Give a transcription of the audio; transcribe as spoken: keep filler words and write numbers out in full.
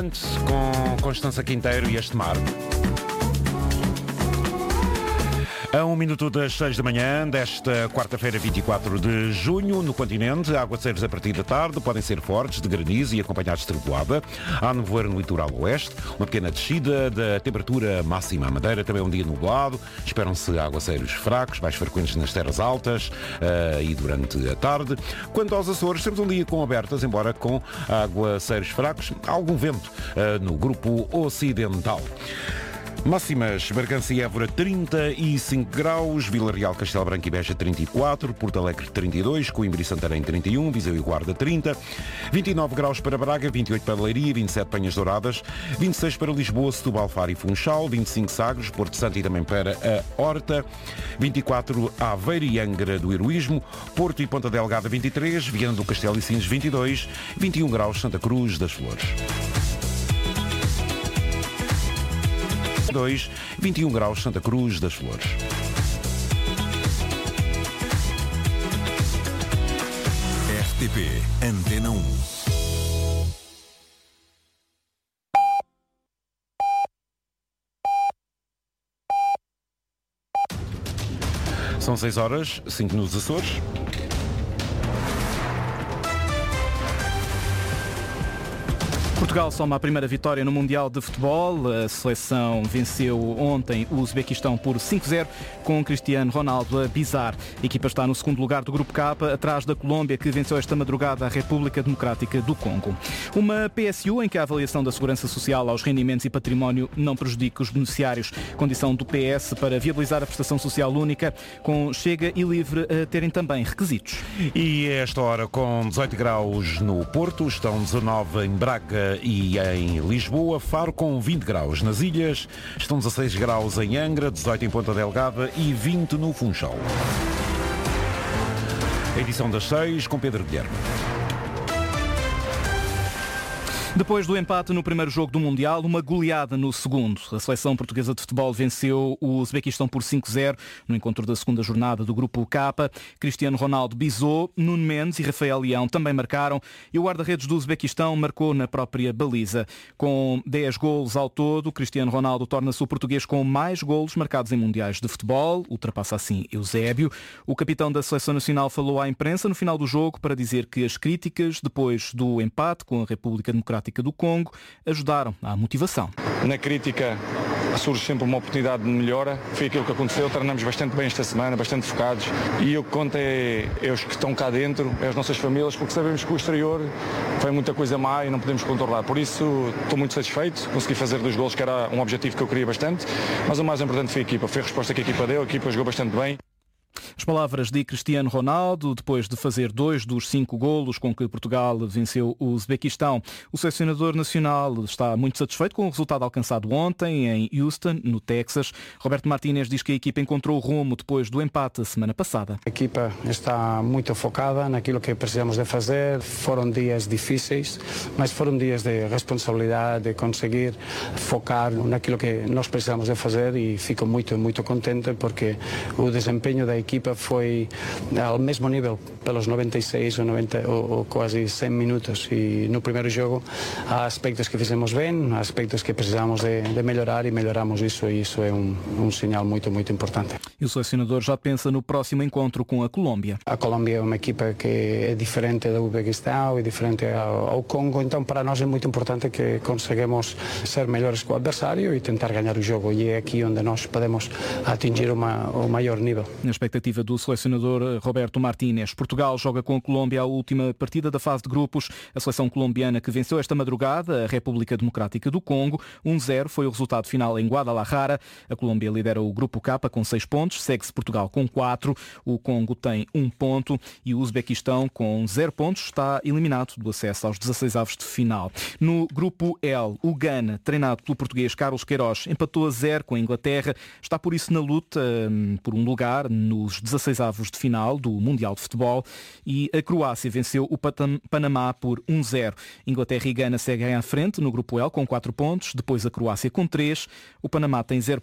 Avante com Constança Quinteiro e este mar. A um minuto das seis da manhã desta quarta-feira, vinte e quatro de junho, no continente, aguaceiros a partir da tarde podem ser fortes, de granizo e acompanhados de trevoada. Há nevoeiro no litoral oeste, uma pequena descida da temperatura máxima. A Madeira também é um dia nublado, esperam-se aguaceiros fracos, mais frequentes nas terras altas uh, e durante a tarde. Quanto aos Açores, temos um dia com abertas, embora com aguaceiros fracos, há algum vento uh, no grupo ocidental. Máximas: Bragança e Évora trinta e cinco graus, Vila Real, Castelo Branco e Beja trinta e quatro, Porto Alegre trinta e dois, Coimbra e Santarém trinta e um, Viseu e Guarda trinta, vinte e nove graus para Braga, vinte e oito para Leiria, vinte e sete Penhas Douradas, vinte e seis para Lisboa, Setúbal, Faro e Funchal, vinte e cinco Sagres, Porto Santo e também para a Horta, vinte e quatro Aveiro e Angra do Heroísmo, Porto e Ponta Delgada vinte e três, Viana do Castelo e Sines vinte e dois, vinte e um graus Santa Cruz das Flores. dois, vinte e um graus Santa Cruz das Flores. R T P Antena um. São seis horas, cinco nos Açores. Portugal soma a primeira vitória no Mundial de Futebol. A seleção venceu ontem o Uzbequistão por cinco a zero com Cristiano Ronaldo a bizar. A equipa está no segundo lugar do Grupo K, atrás da Colômbia, que venceu esta madrugada a República Democrática do Congo. Uma P S U em que a avaliação da Segurança Social aos rendimentos e património não prejudica os beneficiários. Condição do P S para viabilizar a prestação social única, com Chega e Livre a terem também requisitos. E a esta hora, com dezoito graus no Porto, estão dezanove em Braga e em Lisboa, Faro com vinte graus. Nas ilhas estão dezasseis graus em Angra, dezoito em Ponta Delgada e vinte no Funchal. A edição das seis com Pedro Guilherme. Depois do empate no primeiro jogo do Mundial, uma goleada no segundo. A seleção portuguesa de futebol venceu o Uzbequistão por cinco a zero no encontro da segunda jornada do Grupo K. Cristiano Ronaldo bisou, Nuno Mendes e Rafael Leão também marcaram e o guarda-redes do Uzbequistão marcou na própria baliza. Com dez golos ao todo, Cristiano Ronaldo torna-se o português com mais golos marcados em mundiais de futebol, ultrapassa assim Eusébio. O capitão da seleção nacional falou à imprensa no final do jogo para dizer que as críticas depois do empate com a República Democrática do Congo ajudaram à motivação. Na crítica surge sempre uma oportunidade de melhora. Foi aquilo que aconteceu. Treinamos bastante bem esta semana, bastante focados. E o que conta é, é os que estão cá dentro, é as nossas famílias, porque sabemos que o exterior foi muita coisa má e não podemos controlar. Por isso estou muito satisfeito. Consegui fazer dois golos, que era um objetivo que eu queria bastante. Mas o mais importante foi a equipa. Foi a resposta que a equipa deu. A equipa jogou bastante bem. As palavras de Cristiano Ronaldo, depois de fazer dois dos cinco golos com que Portugal venceu o Uzbequistão. O selecionador nacional está muito satisfeito com o resultado alcançado ontem em Houston, no Texas. Roberto Martínez diz que a equipa encontrou o rumo depois do empate a semana passada. A equipa está muito focada naquilo que precisamos de fazer. Foram dias difíceis, mas foram dias de responsabilidade, de conseguir focar naquilo que nós precisamos de fazer e fico muito, muito contente porque o desempenho da equipa foi ao mesmo nível pelos noventa e seis ou, noventa, ou, ou quase cem minutos e no primeiro jogo há aspectos que fizemos bem, há aspectos que precisamos de, de melhorar e melhoramos isso e isso é um, um sinal muito, muito importante. E o selecionador já pensa no próximo encontro com a Colômbia. A Colômbia é uma equipa que é diferente do Uzbequistão, é diferente ao, ao Congo, então para nós é muito importante que conseguimos ser melhores com o adversário e tentar ganhar o jogo e é aqui onde nós podemos atingir uma, o maior nível. Na expectativa do selecionador Roberto Martínez. Portugal joga com a Colômbia a última partida da fase de grupos. A seleção colombiana que venceu esta madrugada a República Democrática do Congo. um a zero foi o resultado final em Guadalajara. A Colômbia lidera o Grupo K com seis pontos. Segue-se Portugal com quatro. O Congo tem um ponto e o Uzbequistão com zero pontos está eliminado do acesso aos dezasseis avos de final. No Grupo L, o Ghana, treinado pelo português Carlos Queiroz, empatou a zero com a Inglaterra. Está por isso na luta hum, por um lugar nos dezasseis avos de final do Mundial de Futebol e a Croácia venceu o Panamá por um a zero. Inglaterra e Gana seguem à frente no Grupo L com quatro pontos, depois a Croácia com três, o Panamá tem zero